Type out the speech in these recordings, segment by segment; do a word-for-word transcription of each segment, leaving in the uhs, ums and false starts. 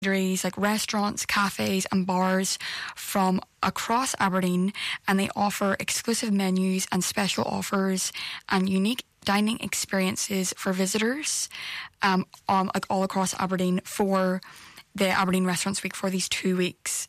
eateries, like restaurants, cafes and bars from across Aberdeen, and they offer exclusive menus and special offers and unique dining experiences for visitors um, um, like all across Aberdeen for the Aberdeen Restaurants Week for these two weeks.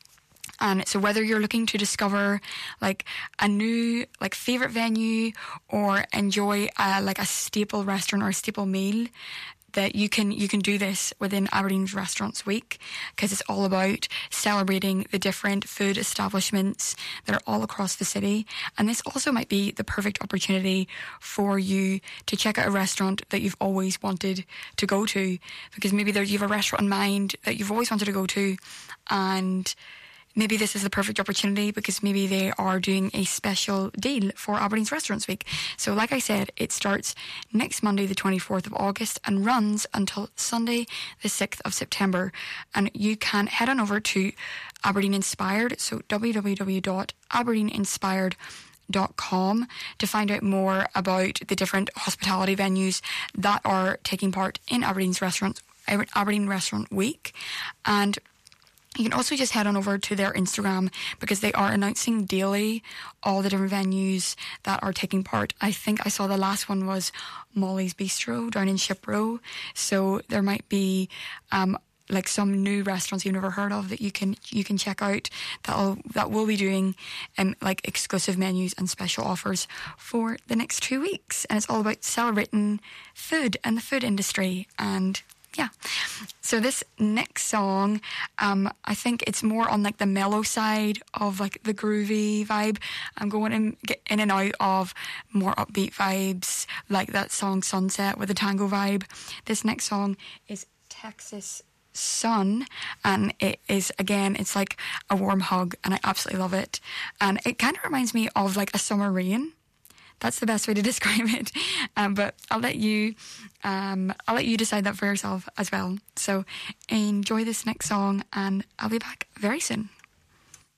And so whether you're looking to discover like a new like favourite venue or enjoy uh, like a staple restaurant or a staple meal, that you can you can do this within Aberdeen's Restaurants Week, because it's all about celebrating the different food establishments that are all across the city. And this also might be the perfect opportunity for you to check out a restaurant that you've always wanted to go to, because maybe there you have a restaurant in mind that you've always wanted to go to, and maybe this is the perfect opportunity because maybe they are doing a special deal for Aberdeen's Restaurants Week. So like I said, it starts next Monday the twenty-fourth of August and runs until Sunday the sixth of September. And you can head on over to Aberdeen Inspired, so w w w dot aberdeen inspired dot com, to find out more about the different hospitality venues that are taking part in Aberdeen's Restaurant, Aberdeen Restaurant Week. And you can also just head on over to their Instagram, because they are announcing daily all the different venues that are taking part. I think I saw the last one was Molly's Bistro down in Ship Row. So there might be um, like some new restaurants you've never heard of that you can you can check out that'll that will be doing um, like exclusive menus and special offers for the next two weeks. And it's all about celebrating food and the food industry. And yeah. So this next song, um, I think it's more on like the mellow side of like the groovy vibe. I'm going in, get in and out of more upbeat vibes, like that song Sunset with a tango vibe. This next song is Texas Sun, and it is, again, it's like a warm hug, and I absolutely love it. And it kind of reminds me of like a summer rain. That's the best way to describe it. Um, but I'll let you, um, I'll let you decide that for yourself as well. So enjoy this next song, and I'll be back very soon.